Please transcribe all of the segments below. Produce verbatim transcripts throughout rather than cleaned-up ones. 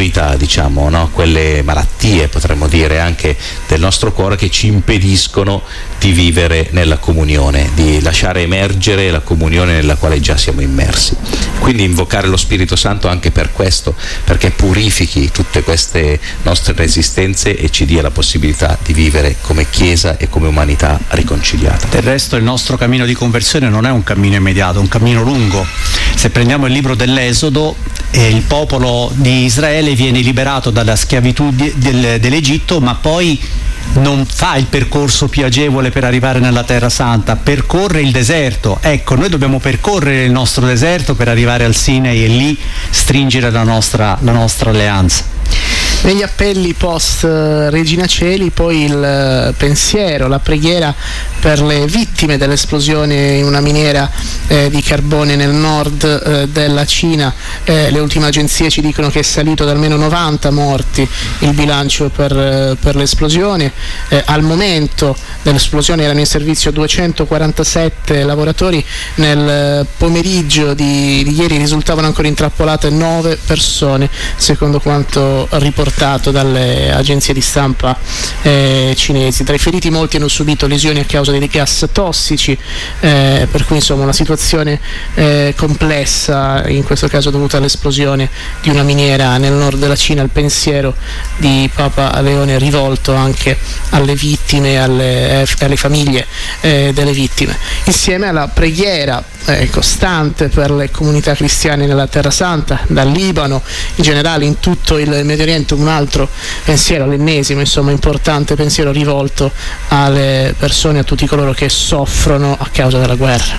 impurità, diciamo, no? Quelle malattie, potremmo dire, anche del nostro cuore, che ci impediscono di vivere nella comunione, di lasciare emergere la comunione nella quale già siamo immersi. Quindi invocare lo Spirito Santo anche per questo, perché purifichi tutte queste nostre resistenze e ci dia la possibilità di vivere come Chiesa e come umanità riconciliata. Del resto il nostro cammino di conversione non è un cammino immediato, è un cammino lungo. Se prendiamo il libro dell'Esodo, eh, il popolo di Israele viene liberato dalla schiavitù di, del, dell'Egitto, ma poi non fa il percorso più agevole per arrivare nella Terra Santa, percorre il deserto. Ecco, noi dobbiamo percorrere il nostro deserto per arrivare al Sinai e lì stringere la nostra, la nostra alleanza. Negli appelli post Regina Coeli poi il pensiero, la preghiera per le vittime dell'esplosione in una miniera eh, di carbone nel nord eh, della Cina. Eh, le ultime agenzie ci dicono che è salito da almeno novanta morti il bilancio per, eh, per l'esplosione. Eh, al momento dell'esplosione erano in servizio duecentoquarantasette lavoratori, nel pomeriggio di, di ieri risultavano ancora intrappolate nove persone, secondo quanto riportato dalle agenzie di stampa eh, cinesi. Tra i feriti molti hanno subito lesioni a causa dei gas tossici, eh, per cui insomma una situazione eh, complessa, in questo caso dovuta all'esplosione di una miniera nel nord della Cina. Il pensiero di Papa Leone è rivolto anche alle vittime, alle, eh, alle famiglie eh, delle vittime, insieme alla preghiera eh, costante per le comunità cristiane nella Terra Santa, dal Libano in generale, in tutto il Medio Oriente. Un altro pensiero, l'ennesimo insomma importante pensiero rivolto alle persone, a tutti coloro che soffrono a causa della guerra.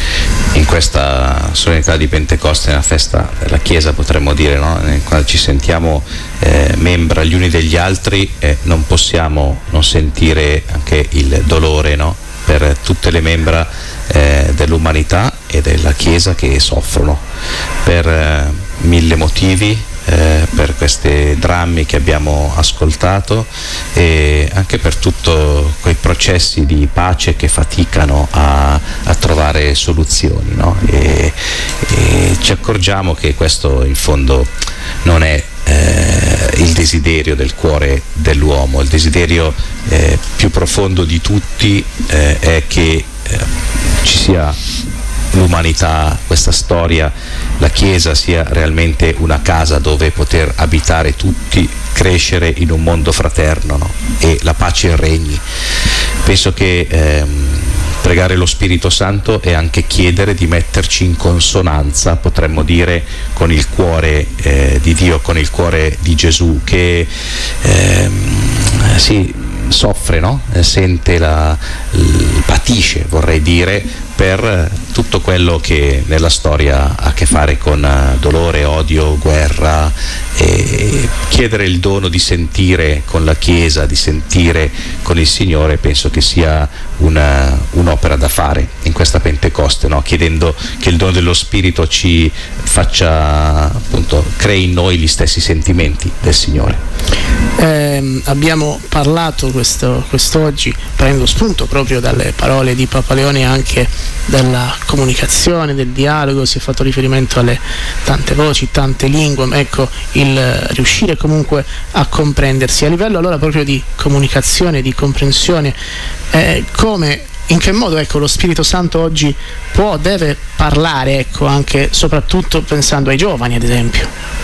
In questa solennità di Pentecoste, nella festa della Chiesa, potremmo dire, no? Nel quale ci sentiamo eh, membra gli uni degli altri, eh, non possiamo non sentire anche il dolore, no? Per tutte le membra eh, dell'umanità e della Chiesa che soffrono per eh, mille motivi, eh, per questi drammi che abbiamo ascoltato e anche per tutti quei processi di pace che faticano a, a trovare soluzioni, no? e, e ci accorgiamo che questo in fondo non è Eh, il desiderio del cuore dell'uomo. Il desiderio eh, più profondo di tutti eh, è che eh, ci sia l'umanità, questa storia, la Chiesa sia realmente una casa dove poter abitare tutti, crescere in un mondo fraterno, no? E la pace regni. Penso che ehm, pregare lo Spirito Santo è anche chiedere di metterci in consonanza, potremmo dire, con il cuore eh, di Dio, con il cuore di Gesù, che ehm, sì, soffre, no? Sente la, patisce, vorrei dire, per tutto quello che nella storia ha a che fare con dolore, odio, guerra, e chiedere il dono di sentire con la Chiesa, di sentire con il Signore, penso che sia una, un'opera da fare in questa Pentecoste, no? Chiedendo che il dono dello Spirito ci faccia, appunto, crei in noi gli stessi sentimenti del Signore. Eh, abbiamo parlato questo, quest'oggi, prendendo spunto proprio dalle parole di Papa Leone, anche della comunicazione, del dialogo. Si è fatto riferimento alle tante voci, tante lingue, ma ecco, il riuscire comunque a comprendersi a livello allora proprio di comunicazione, di comprensione, eh, come, in che modo ecco lo Spirito Santo oggi può, deve parlare, ecco, anche soprattutto pensando ai giovani, ad esempio.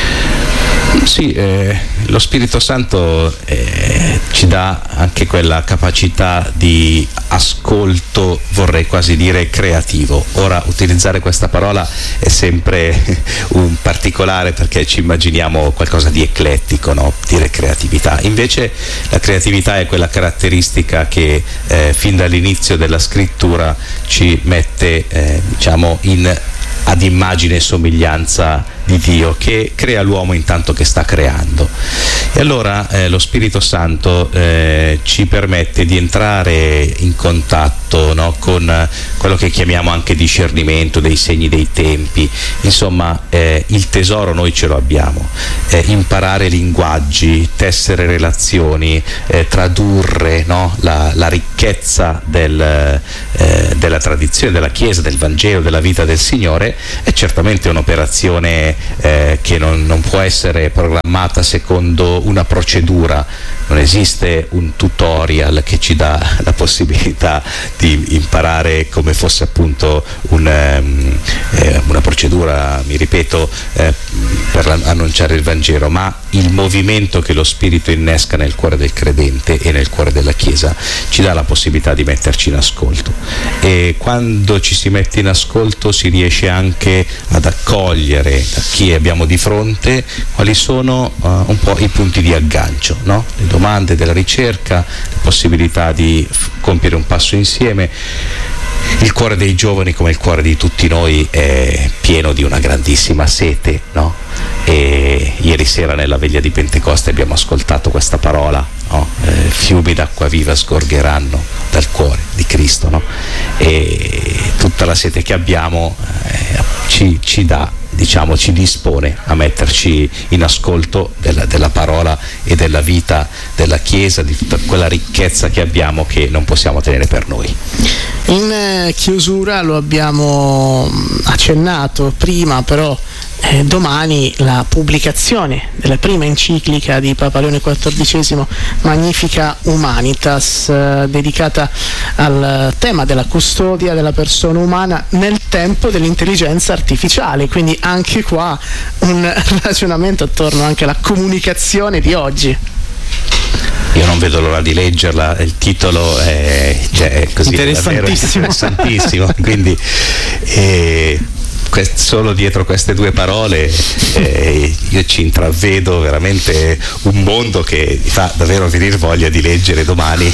Sì, eh, lo Spirito Santo eh, ci dà anche quella capacità di ascolto, vorrei quasi dire creativo. Ora, utilizzare questa parola è sempre un particolare, perché ci immaginiamo qualcosa di eclettico, no? Dire creatività. Invece la creatività è quella caratteristica che eh, fin dall'inizio della scrittura ci mette eh, diciamo in ad immagine e somiglianza di Dio, che crea l'uomo intanto che sta creando. E allora eh, lo Spirito Santo eh, ci permette di entrare in contatto, no, con quello che chiamiamo anche discernimento dei segni dei tempi. Insomma, eh, il tesoro noi ce lo abbiamo, eh, imparare linguaggi, tessere relazioni, eh, tradurre, no, la, la ricchezza del, eh, della tradizione della Chiesa, del Vangelo, della vita del Signore. È certamente un'operazione unione eh, che non, non può essere programmata secondo una procedura, non esiste un tutorial che ci dà la possibilità di imparare come fosse appunto un, eh, una procedura, mi ripeto, eh, per annunciare il Vangelo, ma il movimento che lo Spirito innesca nel cuore del credente e nel cuore della Chiesa ci dà la possibilità di metterci in ascolto, e quando ci si mette in ascolto si riesce anche ad accogliere da chi abbiamo di fronte quali sono uh, un po' i punti di aggancio, no? Le domande della ricerca, la possibilità di f- compiere un passo insieme. Il cuore dei giovani, come il cuore di tutti noi, è pieno di una grandissima sete, no? E ieri sera nella veglia di Pentecoste abbiamo ascoltato questa parola, no? Eh, fiumi d'acqua viva sgorgeranno dal cuore di Cristo, no? E tutta la sete che abbiamo eh, ci, ci dà, diciamo, ci dispone a metterci in ascolto della, della parola e della vita della Chiesa, di tutta quella ricchezza che abbiamo, che non possiamo tenere per noi. In chiusura, lo abbiamo accennato prima, però eh, domani la pubblicazione della prima enciclica di Papa Leone quattordicesimo, Magnifica Humanitas, eh, dedicata al tema della custodia della persona umana nel tempo dell'intelligenza artificiale, quindi anche qua un ragionamento attorno anche alla comunicazione di oggi. Io non vedo l'ora di leggerla, il titolo è, cioè, è così interessantissimo, interessantissimo. Quindi eh, quest, solo dietro queste due parole eh, io ci intravedo veramente un mondo che mi fa davvero venire voglia di leggere domani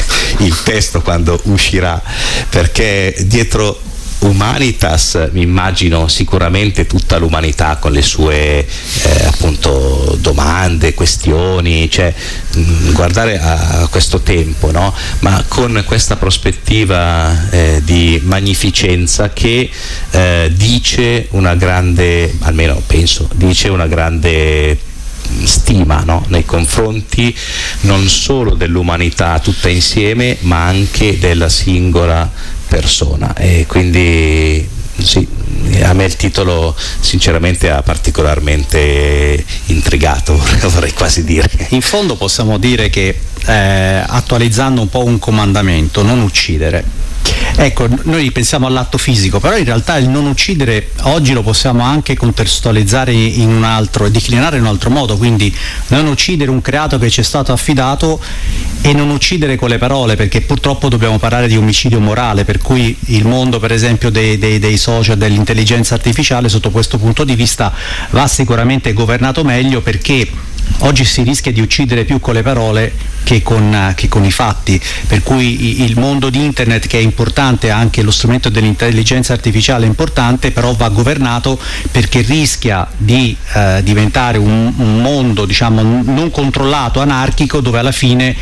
il testo quando uscirà, perché dietro Humanitas mi immagino sicuramente tutta l'umanità con le sue eh, appunto domande, questioni, cioè mh, guardare a questo tempo, no? Ma con questa prospettiva eh, di magnificenza che eh, dice una grande, almeno penso, dice una grande stima, no? Nei confronti non solo dell'umanità tutta insieme, ma anche della singola persona. E quindi sì, a me il titolo sinceramente ha particolarmente intrigato, vorrei quasi dire. In fondo possiamo dire che eh, attualizzando un po' un comandamento, non uccidere. Ecco, noi pensiamo all'atto fisico, però in realtà il non uccidere oggi lo possiamo anche contestualizzare in un altro e declinare in un altro modo, quindi non uccidere un creato che ci è stato affidato e non uccidere con le parole, perché purtroppo dobbiamo parlare di omicidio morale, per cui il mondo per esempio dei, dei, dei social, dell'intelligenza artificiale sotto questo punto di vista va sicuramente governato meglio, perché oggi si rischia di uccidere più con le parole che con, che con i fatti, per cui il mondo di internet, che è importante, anche lo strumento dell'intelligenza artificiale è importante, però va governato, perché rischia di eh, diventare un, un mondo, diciamo, non controllato, anarchico, dove alla fine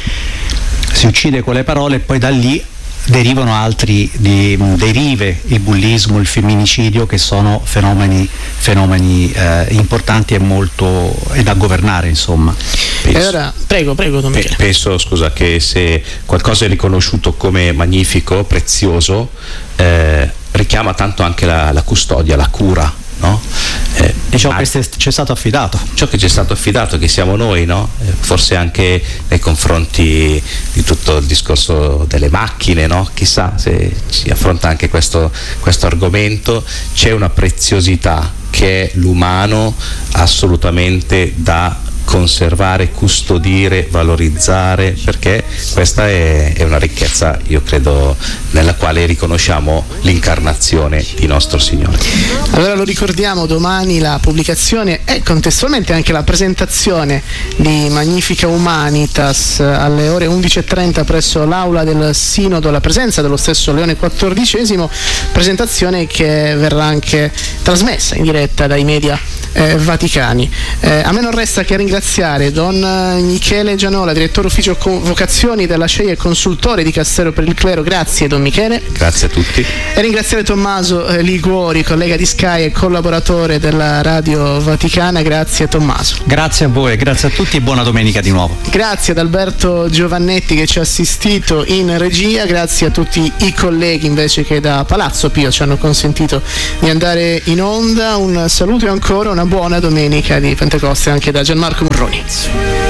si uccide con le parole e poi da lì derivano altri di, derive, il bullismo, il femminicidio, che sono fenomeni, fenomeni eh, importanti e molto e da governare, insomma. Penso, e ora, prego, prego Don Michele. Penso, scusa, che se qualcosa è riconosciuto come magnifico, prezioso, eh, richiama tanto anche la, la custodia, la cura, no? Eh, e ciò che ci è stato affidato. Ciò che ci è stato affidato, che siamo noi, no? Eh, forse anche nei confronti di tutto il discorso delle macchine, no? Chissà se si affronta anche questo, questo argomento. C'è una preziosità che è l'umano assolutamente da conservare, custodire, valorizzare, perché questa è, è una ricchezza, io credo, nella quale riconosciamo l'incarnazione di nostro Signore. Allora lo ricordiamo, domani la pubblicazione e contestualmente anche la presentazione di Magnifica Humanitas alle ore undici e trenta presso l'aula del Sinodo, alla presenza dello stesso Leone quattordicesimo, presentazione che verrà anche trasmessa in diretta dai media eh, vaticani. Eh, a me non resta che ringraziare Don Michele Gianola, direttore ufficio vocazioni della C E I e consultore di Castello per il Clero. Grazie Don Michele. Grazie a tutti. E ringraziare Tommaso eh, Liguori, collega di Sky e collaboratore della Radio Vaticana. Grazie Tommaso. Grazie a voi, grazie a tutti e buona domenica di nuovo. Grazie ad Alberto Giovannetti che ci ha assistito in regia, grazie a tutti i colleghi invece che da Palazzo Pio ci hanno consentito di andare in onda. Un saluto e ancora una una buona domenica di Pentecoste anche da Gianmarco Morroni.